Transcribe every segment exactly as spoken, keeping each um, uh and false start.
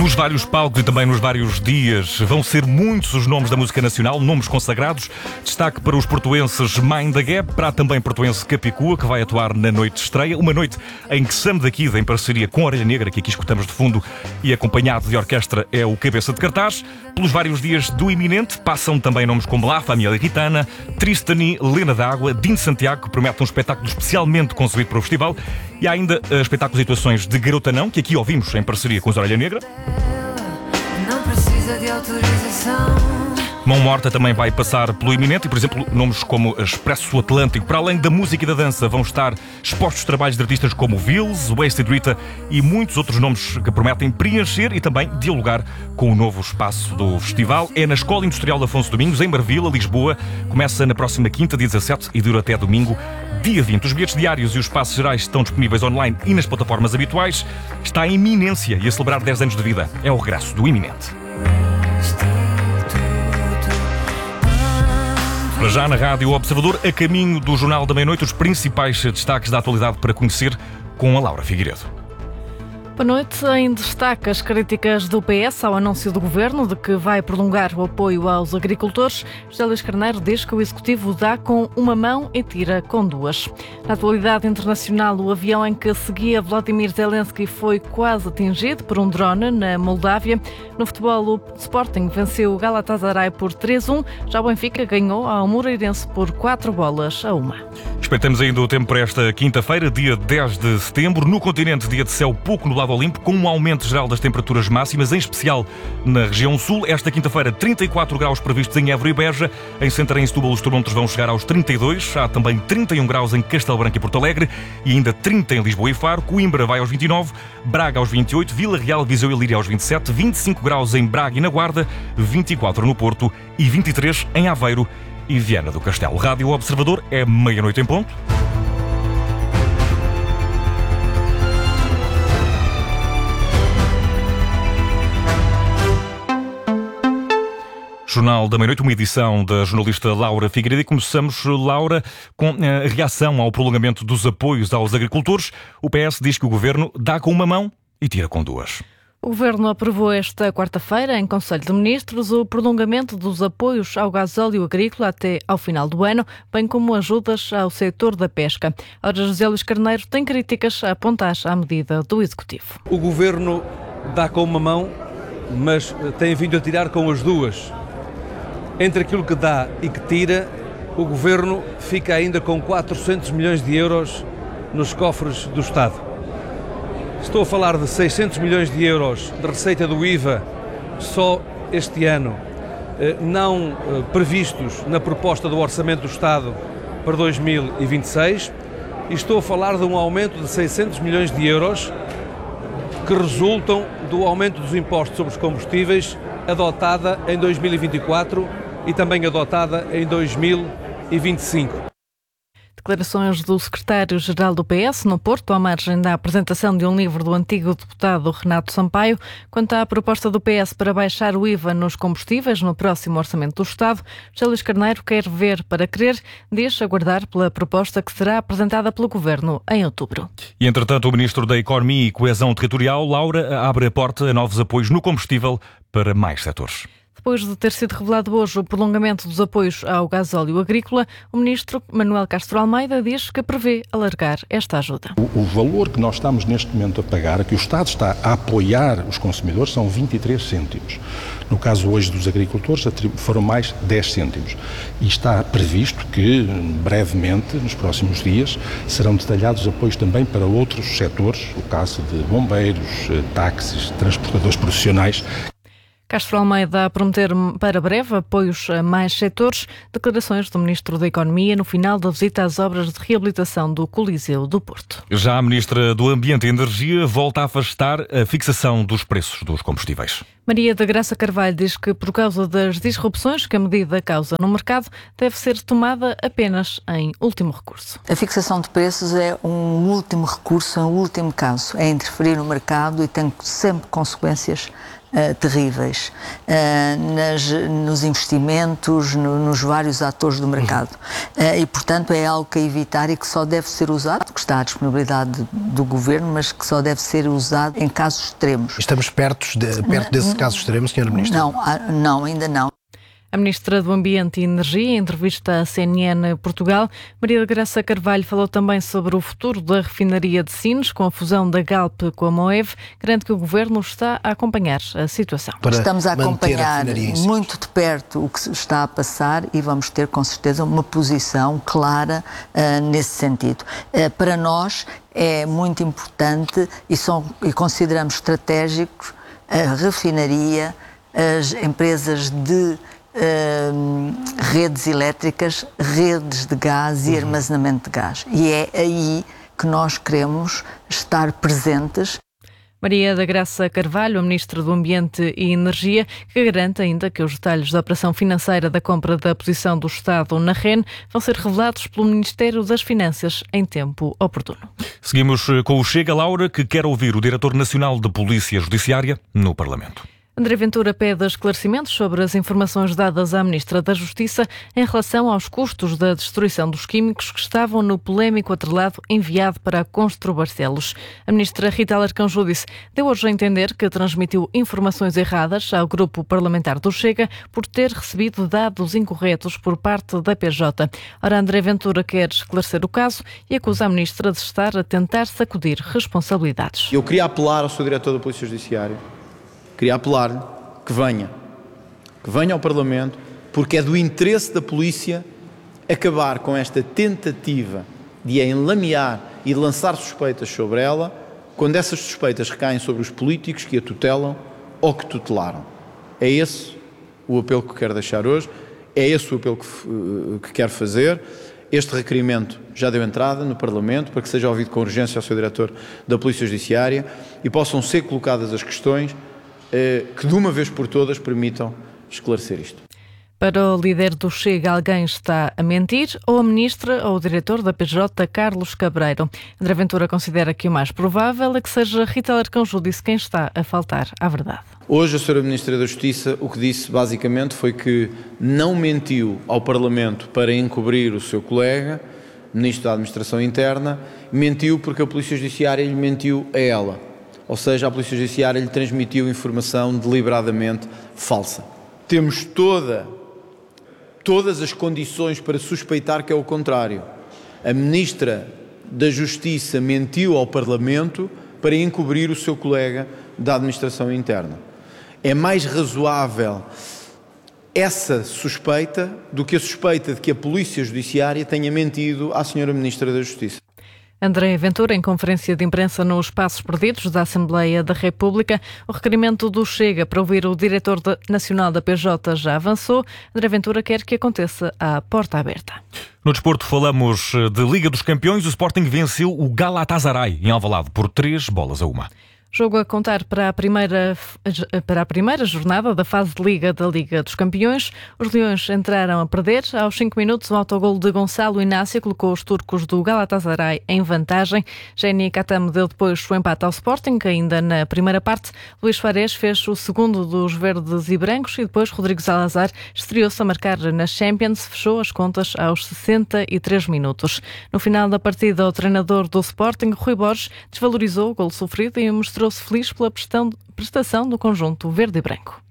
Nos vários palcos e também nos vários dias vão ser muitos os nomes da música nacional, nomes consagrados. Destaque para os portuenses Mind the Gap, para a também portuense Capicua, que vai atuar na noite de estreia. Uma noite em que Sam da Kid, em parceria com a Orelha Negra, que aqui escutamos de fundo, e acompanhado de orquestra, é o cabeça de cartaz. Pelos vários dias do Iminente passam também nomes como La Família Gitana, Tristani, Lena d'Água, Dino Santiago, que promete um espetáculo especialmente concebido para o festival. E há ainda uh, espetáculos e atuações de Garota Não, que aqui ouvimos em parceria com os Orelha Negra. Não precisa de autorização. Mão Morta também vai passar pelo Iminente e, por exemplo, nomes como Expresso Atlântico. Para além da música e da dança, vão estar expostos trabalhos de artistas como Vils, Wasted Rita e muitos outros nomes que prometem preencher e também dialogar com o novo espaço do festival. É na Escola Industrial de Afonso Domingos, em Marvila, Lisboa. Começa na próxima quinta, dia dezassete, e dura até domingo, dia vinte. Os bilhetes diários e os passos gerais estão disponíveis online e nas plataformas habituais. Está em iminência e a celebrar dez anos de vida. É o regresso do Iminente. Para já na Rádio Observador, a caminho do Jornal da Meia-Noite, os principais destaques da atualidade para conhecer com a Laura Figueiredo. Boa noite. Em destaque, as críticas do P S ao anúncio do Governo de que vai prolongar o apoio aos agricultores. José Luís Carneiro diz que o Executivo dá com uma mão e tira com duas. Na atualidade internacional, o avião em que seguia Volodymyr Zelensky foi quase atingido por um drone na Moldávia. No futebol, o Sporting venceu o Galatasaray por três a um. Já o Benfica ganhou ao Moreirense por quatro bolas a uma. Espeitamos ainda o tempo para esta quinta-feira, dia dez de setembro. No continente, dia de céu pouco nublado ao limpo, com um aumento geral das temperaturas máximas, em especial na região sul. Esta quinta-feira, trinta e quatro graus previstos em Évora e Beja. Em Santarém e Setúbal, os termómetros vão chegar aos trinta e dois. Há também trinta e um graus em Castelo Branco e Porto Alegre e ainda trinta em Lisboa e Faro. Coimbra vai aos vinte e nove, Braga aos vinte e oito, Vila Real, Viseu e Líria aos vinte e sete, vinte e cinco graus em Braga e na Guarda, vinte e quatro no Porto e vinte e três em Aveiro e Viana do Castelo. Rádio Observador, é meia-noite em ponto. Jornal da Meia-Noite, uma edição da jornalista Laura Figueiredo. E começamos, Laura, com a reação ao prolongamento dos apoios aos agricultores. O P S diz que o Governo dá com uma mão e tira com duas. O Governo aprovou esta quarta-feira, em Conselho de Ministros, o prolongamento dos apoios ao gasóleo agrícola até ao final do ano, bem como ajudas ao setor da pesca. Ora, José Luís Carneiro tem críticas a apontar à medida do Executivo. O Governo dá com uma mão, mas tem vindo a tirar com as duas. Entre aquilo que dá e que tira, o Governo fica ainda com quatrocentos milhões de euros nos cofres do Estado. Estou a falar de seiscentos milhões de euros de receita do I V A só este ano, não previstos na proposta do Orçamento do Estado para dois mil e vinte e seis, e estou a falar de um aumento de seiscentos milhões de euros que resultam do aumento dos impostos sobre os combustíveis adotada em dois mil e vinte e quatro e também adotada em dois mil e vinte e cinco. Declarações do secretário-geral do P S no Porto, à margem da apresentação de um livro do antigo deputado Renato Sampaio. Quanto à proposta do P S para baixar o I V A nos combustíveis no próximo Orçamento do Estado, José Luís Carneiro quer ver para crer, deixa aguardar pela proposta que será apresentada pelo Governo em outubro. E, entretanto, o Ministro da Economia e Coesão Territorial, Laura, abre a porta a novos apoios no combustível para mais setores. Depois de ter sido revelado hoje o prolongamento dos apoios ao gasóleo agrícola, o ministro Manuel Castro Almeida diz que prevê alargar esta ajuda. O, o valor que nós estamos neste momento a pagar, que o Estado está a apoiar os consumidores, são vinte e três cêntimos. No caso hoje dos agricultores foram mais dez cêntimos. E está previsto que brevemente, nos próximos dias, serão detalhados apoios também para outros setores, o caso de bombeiros, táxis, transportadores profissionais. Castro Almeida a prometer para breve apoios a mais setores. Declarações do Ministro da Economia no final da visita às obras de reabilitação do Coliseu do Porto. Já a Ministra do Ambiente e Energia volta a afastar a fixação dos preços dos combustíveis. Maria da Graça Carvalho diz que, por causa das disrupções que a medida causa no mercado, deve ser tomada apenas em último recurso. A fixação de preços é um último recurso, é um último caso. É interferir no mercado e tem sempre consequências uh, terríveis uh, nas, nos investimentos, no, nos vários atores do mercado. Uh, e, portanto, é algo que a evitar e que só deve ser usado, que está à disponibilidade do Governo, mas que só deve ser usado em casos extremos. Estamos perto, de, perto desse caso extremo, senhora Ministra? Não, não, ainda não. A Ministra do Ambiente e Energia, em entrevista à C N N Portugal, Maria da Graça Carvalho falou também sobre o futuro da refinaria de Sines, com a fusão da Galp com a Moeve. Garante que o Governo está a acompanhar a situação. Para Estamos a acompanhar a muito de perto o que se está a passar e vamos ter, com certeza, uma posição clara uh, nesse sentido. Uh, para nós é muito importante e, são, e consideramos estratégicos a refinaria, as empresas de Uh, redes elétricas, redes de gás e armazenamento de gás. E é aí que nós queremos estar presentes. Maria da Graça Carvalho, a Ministra do Ambiente e Energia, que garante ainda que os detalhes da operação financeira da compra da posição do Estado na R E N vão ser revelados pelo Ministério das Finanças em tempo oportuno. Seguimos com o Chega, Laura, que quer ouvir o Diretor Nacional de Polícia Judiciária no Parlamento. André Ventura pede esclarecimentos sobre as informações dadas à Ministra da Justiça em relação aos custos da destruição dos químicos que estavam no polémico atrelado enviado para a Constru Barcelos. A Ministra Rita Alarcão disse deu hoje a entender que transmitiu informações erradas ao grupo parlamentar do Chega por ter recebido dados incorretos por parte da P J. Ora, André Ventura quer esclarecer o caso e acusa a Ministra de estar a tentar sacudir responsabilidades. Eu queria apelar ao seu Diretor da Polícia Judiciária, queria apelar-lhe que venha, que venha ao Parlamento, porque é do interesse da polícia acabar com esta tentativa de a enlamear e de lançar suspeitas sobre ela, quando essas suspeitas recaem sobre os políticos que a tutelam ou que tutelaram. É esse o apelo que quero deixar hoje, é esse o apelo que, que quero fazer. Este requerimento já deu entrada no Parlamento para que seja ouvido com urgência ao seu Diretor da Polícia Judiciária e possam ser colocadas as questões que de uma vez por todas permitam esclarecer isto. Para o líder do Chega, alguém está a mentir, ou a Ministra ou o Diretor da P J, Carlos Cabreiro. André Ventura considera que o mais provável é que seja Rita Alarcão Judice quem está a faltar à verdade. Hoje a senhora Ministra da Justiça o que disse basicamente foi que não mentiu ao Parlamento para encobrir o seu colega, Ministro da Administração Interna, mentiu porque a Polícia Judiciária lhe mentiu a ela. Ou seja, a Polícia Judiciária lhe transmitiu informação deliberadamente falsa. Temos toda, todas as condições para suspeitar que é o contrário. A Ministra da Justiça mentiu ao Parlamento para encobrir o seu colega da Administração Interna. É mais razoável essa suspeita do que a suspeita de que a Polícia Judiciária tenha mentido à senhora Ministra da Justiça. André Ventura, em conferência de imprensa nos Passos Perdidos da Assembleia da República, o requerimento do Chega para ouvir o Diretor Nacional da P J já avançou. André Ventura quer que aconteça à porta aberta. No desporto falamos de Liga dos Campeões. O Sporting venceu o Galatasaray em Alvalade por três bolas a uma. Jogo a contar para a, primeira, para a primeira jornada da fase de Liga da Liga dos Campeões. Os Leões entraram a perder. Aos cinco minutos, o autogolo de Gonçalo Inácio colocou os turcos do Galatasaray em vantagem. Jenny Katamo deu depois o empate ao Sporting, que ainda na primeira parte. Luís Fares fez o segundo dos verdes e brancos e depois Rodrigo Salazar estreou-se a marcar na Champions. Fechou as contas aos sessenta e três minutos. No final da partida, o treinador do Sporting, Rui Borges, desvalorizou o golo sofrido e mostrou se feliz pela prestação do conjunto verde e branco.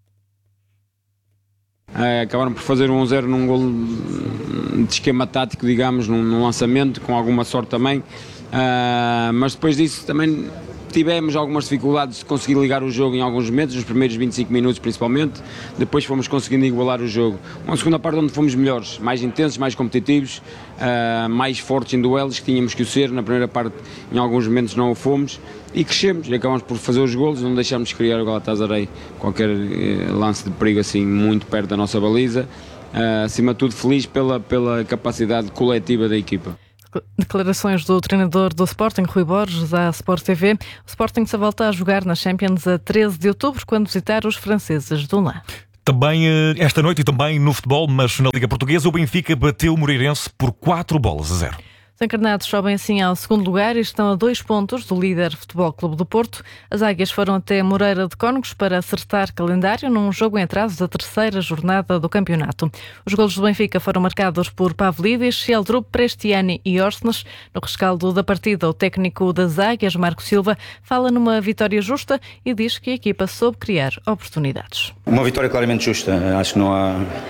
É, acabaram por fazer um zero num golo de esquema tático, digamos, num, num lançamento, com alguma sorte também, uh, mas depois disso também tivemos algumas dificuldades de conseguir ligar o jogo em alguns momentos, nos primeiros vinte e cinco minutos principalmente, depois fomos conseguindo igualar o jogo. Uma segunda parte onde fomos melhores, mais intensos, mais competitivos, uh, mais fortes em duelos, que tínhamos que o ser. Na primeira parte em alguns momentos não o fomos e crescemos e acabamos por fazer os golos, não deixámos de criar o Galatasaray qualquer uh, lance de perigo assim muito perto da nossa baliza, uh, acima de tudo feliz pela, pela capacidade coletiva da equipa. Declarações do treinador do Sporting, Rui Borges, à Sport T V. O Sporting se volta a jogar na Champions a treze de outubro, quando visitar os franceses do Lens. Também esta noite e também no futebol, mas na Liga Portuguesa, o Benfica bateu o Moreirense por quatro bolas a zero. Os encarnados sobem assim ao segundo lugar e estão a dois pontos do líder Futebol Clube do Porto. As águias foram até Moreira de Cónegos para acertar calendário num jogo em atraso da terceira jornada do campeonato. Os golos do Benfica foram marcados por Pavlidis, Sheldrup, Prestiani e Orsnes. No rescaldo da partida, o técnico das águias, Marco Silva, fala numa vitória justa e diz que a equipa soube criar oportunidades. Uma vitória claramente justa. Acho que não há,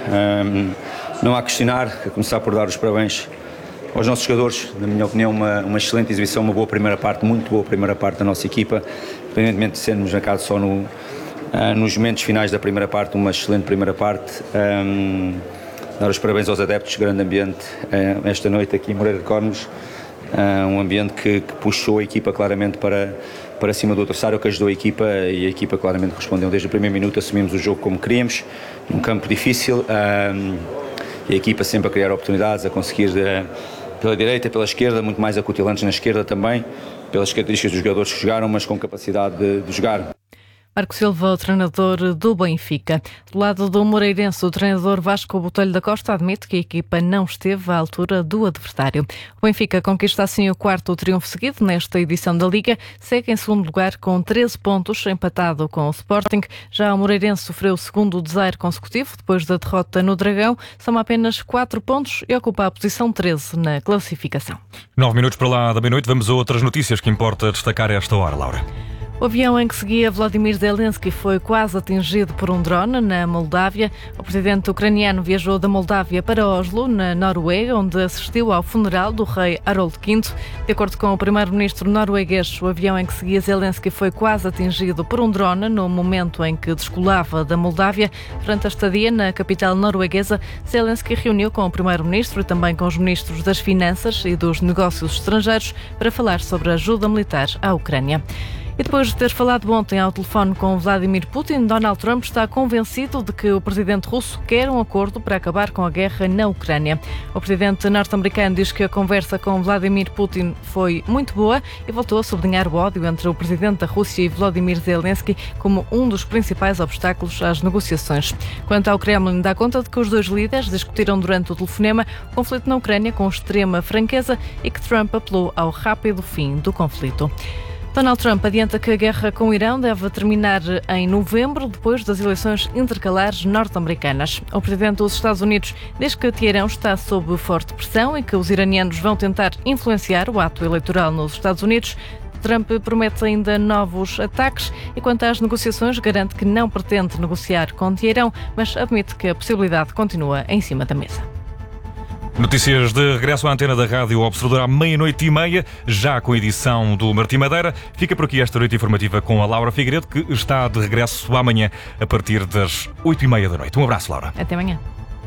um, não há a questionar, a começar por dar os parabéns aos nossos jogadores. Na minha opinião, uma, uma excelente exibição, uma boa primeira parte, muito boa primeira parte da nossa equipa, independentemente de sermos na casa só no, uh, nos momentos finais da primeira parte, uma excelente primeira parte. Um, dar os parabéns aos adeptos, grande ambiente uh, esta noite aqui em Moreira de Cónegos, uh, um ambiente que, que puxou a equipa claramente para, para cima do adversário, que ajudou a equipa e a equipa claramente respondeu. Desde o primeiro minuto assumimos o jogo como queríamos, num campo difícil, um, e a equipa sempre a criar oportunidades, a conseguir uh, pela direita, pela esquerda, muito mais acutilantes na esquerda também, pelas características dos jogadores que jogaram, mas com capacidade de, de jogar. Marco Silva, o treinador do Benfica. Do lado do Moreirense, o treinador Vasco Botelho da Costa admite que a equipa não esteve à altura do adversário. O Benfica conquista assim o quarto triunfo seguido nesta edição da Liga, segue em segundo lugar com treze pontos, empatado com o Sporting. Já o Moreirense sofreu o segundo desaire consecutivo, depois da derrota no Dragão, soma apenas quatro pontos e ocupa a posição treze na classificação. Nove minutos para lá da meia-noite, vamos a outras notícias que importa destacar a esta hora, Laura. O avião em que seguia Volodymyr Zelensky foi quase atingido por um drone na Moldávia. O presidente ucraniano viajou da Moldávia para Oslo, na Noruega, onde assistiu ao funeral do rei Harold quinto. De acordo com o primeiro-ministro norueguês, o avião em que seguia Zelensky foi quase atingido por um drone no momento em que descolava da Moldávia. Durante a estadia na capital norueguesa, Zelensky reuniu com o primeiro-ministro e também com os ministros das Finanças e dos Negócios Estrangeiros para falar sobre a ajuda militar à Ucrânia. E depois de ter falado ontem ao telefone com Vladimir Putin, Donald Trump está convencido de que o presidente russo quer um acordo para acabar com a guerra na Ucrânia. O presidente norte-americano diz que a conversa com Vladimir Putin foi muito boa e voltou a sublinhar o ódio entre o presidente da Rússia e Volodymyr Zelensky como um dos principais obstáculos às negociações. Quanto ao Kremlin, dá conta de que os dois líderes discutiram durante o telefonema o conflito na Ucrânia com extrema franqueza e que Trump apelou ao rápido fim do conflito. Donald Trump adianta que a guerra com o Irão deve terminar em novembro, depois das eleições intercalares norte-americanas. O presidente dos Estados Unidos diz que Teherão está sob forte pressão e que os iranianos vão tentar influenciar o ato eleitoral nos Estados Unidos. Trump promete ainda novos ataques e, quanto às negociações, garante que não pretende negociar com Teherão, mas admite que a possibilidade continua em cima da mesa. Notícias de regresso à antena da Rádio Observador à meia-noite e meia, já com a edição do Martim Madeira. Fica por aqui esta noite informativa com a Laura Figueiredo, que está de regresso amanhã a partir das oito e meia da noite. Um abraço, Laura. Até amanhã.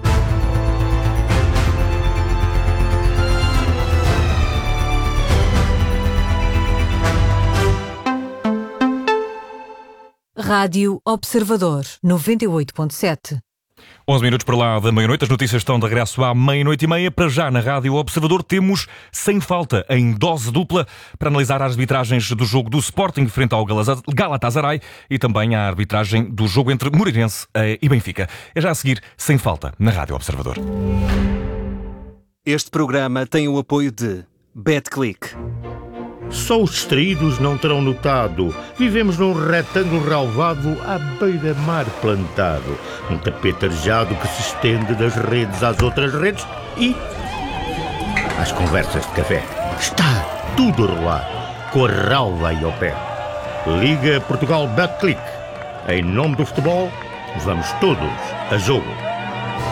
Rádio Observador, noventa e oito ponto sete. onze minutos para lá da meia-noite, as notícias estão de regresso à meia-noite e meia. Para já, na Rádio Observador, temos Sem Falta, em dose dupla, para analisar as arbitragens do jogo do Sporting frente ao Galatasaray e também a arbitragem do jogo entre Moreirense e Benfica. É já a seguir, Sem Falta, na Rádio Observador. Este programa tem o apoio de BetClick. Só os distraídos não terão notado. Vivemos num retângulo relvado à beira-mar plantado. Um tapete arejado que se estende das redes às outras redes e às conversas de café. Está tudo a rolar, com a relva aí ao pé. Liga Portugal BetClick. Em nome do futebol, vamos todos a jogo.